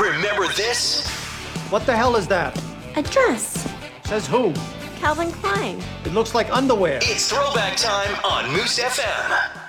Remember this? What the hell is that? A dress. Says who? Calvin Klein. It looks like underwear. It's throwback time on Moose FM.